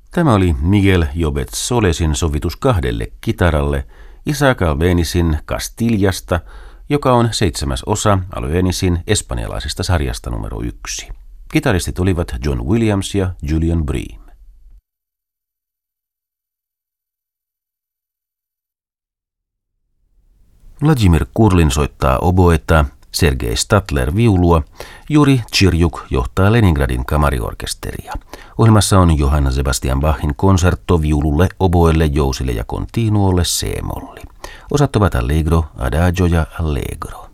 Tämä oli Miguel Llobet Solesin sovitus 2 kitaralle Isaac Albenisin Castillasta, joka on 7. osa Albenisin espanjalaisesta sarjasta numero 1. Kitaristit olivat John Williams ja Julian Bream. Vladimir Kurlin soittaa oboeta, Sergei Statler viulua, Juri Chirjuk johtaa Leningradin kamariorkesteria. Ohjelmassa on Johann Sebastian Bachin konsertto viululle, oboelle, jousille ja continuolle C-molli. Osat ovat allegro, adagio ja allegro.